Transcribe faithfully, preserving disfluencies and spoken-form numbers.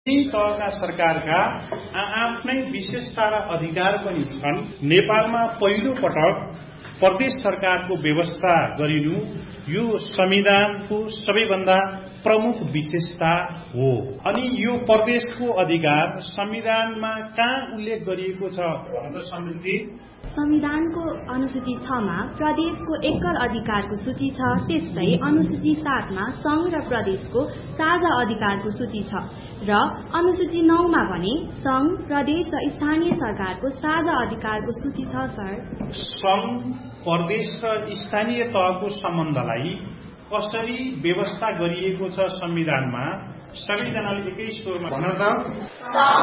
तहका सरकारका आफ्नै विशेषता र अधिकार पनि छन्। नेपालमा पहिलो पटक प्रदेश सरकारको व्यवस्था गरिनु यो संविधानको सबैभन्दा प्रमुख विशेषता हो। अनि यो प्रदेशको अधिकार संविधानमा कहाँ उल्लेख गरिएको छ भनेर समृद्धि संविधानको अनुसूची छ मा प्रदेशको एकल अधिकारको सूची छ। त्यस्तै अनुसूची सात मा संघ र प्रदेशको साझा अधिकारको सूची छ र अनुसूची नौ मा भने संघ, प्रदेश र स्थानीय सरकारको साझा अधिकारको सूची छ। सर, संघ, प्रदेश र स्थानीय तहको सम्बन्धलाई कसरी व्यवस्था गरिएको छ संविधानमा सबैजनाले एकै स्वरमा भन्न त